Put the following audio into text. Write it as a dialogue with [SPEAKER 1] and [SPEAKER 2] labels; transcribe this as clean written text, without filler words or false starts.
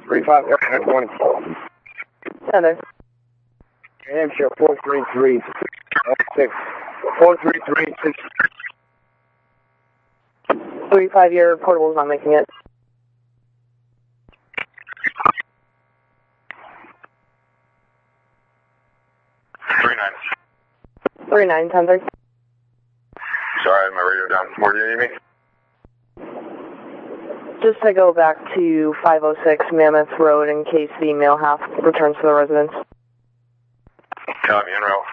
[SPEAKER 1] 35 20.
[SPEAKER 2] Center.
[SPEAKER 1] New Hampshire 433 6. 433 6.
[SPEAKER 2] 35, your portable's not making it. 39, 10-3.
[SPEAKER 3] Sorry, I had my radio down. Where do you need me?
[SPEAKER 2] Just to go back to 506 Mammoth Road in case the male half returns to the residence.
[SPEAKER 3] Copy, en route.